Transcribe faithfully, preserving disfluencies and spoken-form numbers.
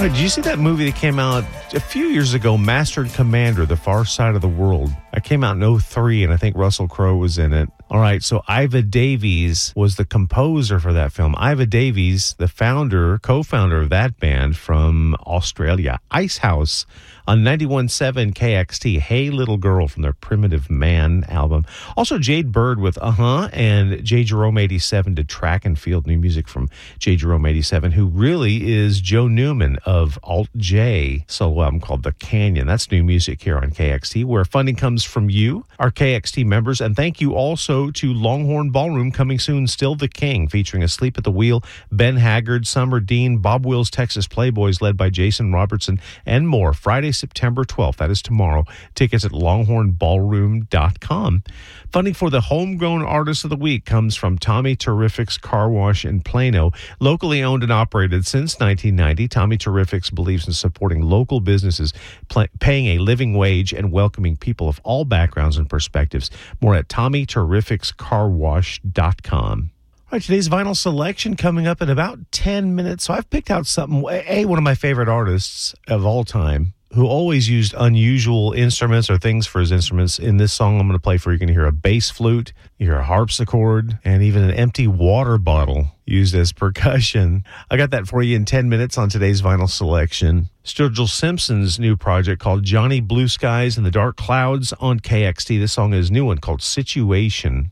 Wait, did you see that movie that came out a few years ago, Master and Commander, The Far Side of the World? That came out in oh three, and I think Russell Crowe was in it. All right, so Iva Davies was the composer for that film. Iva Davies, the founder, co-founder of that band from Australia, Icehouse, on ninety-one point seven K X T, Hey Little Girl from their Primitive Man album. Also, Jade Bird with Uh-Huh, and J. Jerome eighty-seven did Track and Field, new music from J. Jerome eighty-seven, who really is Joe Newman of Alt J solo album called The Canyon. That's new music here on K X T, where funding comes from you, our K X T members. And thank you also to Longhorn Ballroom, coming soon, Still the King, featuring Asleep at the Wheel, Ben Haggard, Summer Dean, Bob Wills, Texas Playboys, led by Jason Robertson, and more. Friday, September twelfth. That is tomorrow. Tickets at longhorn ballroom dot com. Funding for the Homegrown Artist of the Week comes from Tommy Terrific's Car Wash in Plano. Locally owned and operated since nineteen ninety, Tommy Terrific's believes in supporting local businesses, pl- paying a living wage, and welcoming people of all backgrounds and perspectives. More at tommy terrifics car wash dot com. All right, today's vinyl selection coming up in about ten minutes. So I've picked out something, A, one of my favorite artists of all time, who always used unusual instruments or things for his instruments. In this song I'm going to play for you, you're going to hear a bass flute, you hear a harpsichord, and even an empty water bottle used as percussion. I got that for you in ten minutes on today's vinyl selection. Sturgill Simpson's new project called Johnny Blue Skies and the Dark Clouds on K X T. This song is a new one called Situation.